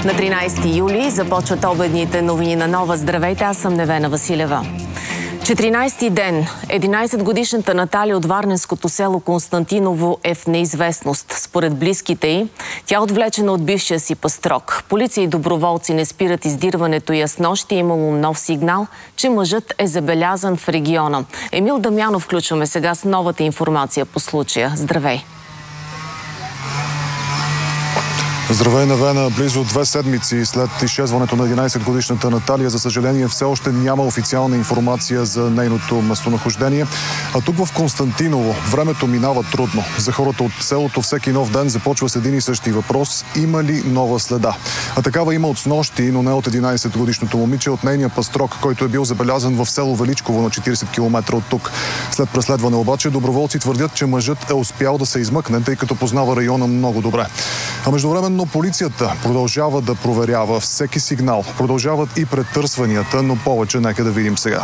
На 13 юли започват обедните новини на Нова. Здравейте, аз съм Невена Василева. 14-ти ден. 11-годишната Наталия от варненското село Константиново е в неизвестност. Според близките й, тя отвлечена от бившия си пастрок. Полиция и доброволци не спират издирването и снощи е имало нов сигнал, че мъжът е забелязан в региона. Емил Дамянов включваме сега с новата информация по случая. Здравей! Здравей, Невена. Близо 2 седмици след изчезването на 11-годишната Наталия, за съжаление, все още няма официална информация за нейното местонахождение. А тук в Константиново времето минава трудно. За хората от селото всеки нов ден започва с един и същи въпрос: има ли нова следа? А такава има от снощи, но не от 11-годишното момиче, от нейния пастрок, който е бил забелязан в село Величково на 40 км от тук. След преследване обаче, доброволци твърдят, че мъжът е успял да се измъкне, тъй като познава района много добре. А междувременно полицията продължава да проверява всеки сигнал. Продължават и претърсванията, но повече нека да видим сега.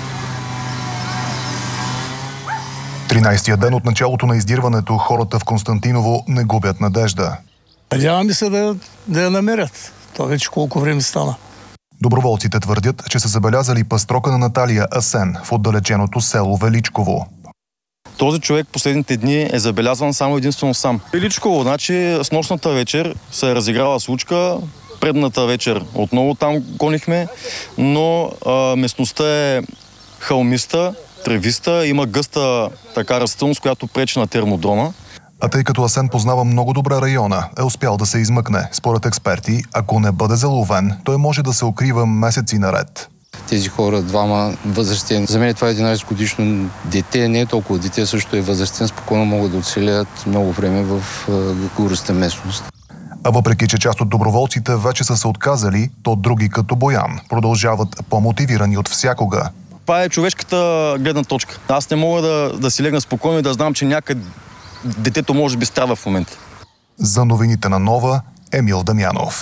13-тия ден от началото на издирването, хората в Константиново не губят надежда. Надяваме се да я намерят. То вече колко време стана. Доброволците твърдят, че са забелязали пастрока на Наталия Асен в отдалеченото село Величково. Този човек последните дни е забелязван само единствено сам. Величково, значи с нощната вечер се е разиграла случка, предната вечер отново там гонихме, но местността е хълмиста, тревиста, има гъста така растителност, която пречи на термодрона. А тъй като Асен познава много добре района, е успял да се измъкне. Според експерти, ако не бъде заловен, той може да се укрива месеци наред. Тези хора, двама възрастен. За мен това е 11-годишно дете, не е толкова дете, също е възрастен, спокойно могат да оцелят много време в гориста местност. А въпреки, че част от доброволците вече са се отказали, то други като Боян продължават по-мотивирани от всякога. Това е човешката гледна точка. Аз не мога да си легна спокойно и да знам, че някъде детето може би страда в момента. За новините на Нова, Емил Дамянов.